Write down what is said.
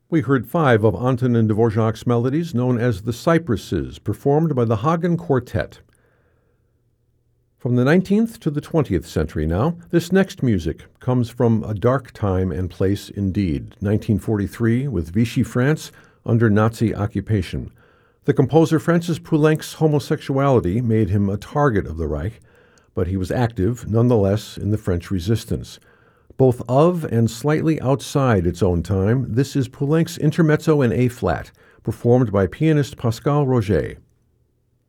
We heard 5 of Antonin Dvorak's melodies, known as the Cypresses, performed by the Hagen Quartet. From the 19th to the 20th century now, this next music comes from a dark time and place indeed, 1943 with Vichy France under Nazi occupation. The composer Francis Poulenc's homosexuality made him a target of the Reich, but he was active, nonetheless, in the French resistance. Both of and slightly outside its own time, this is Poulenc's Intermezzo in A-flat, performed by pianist Pascal Roger.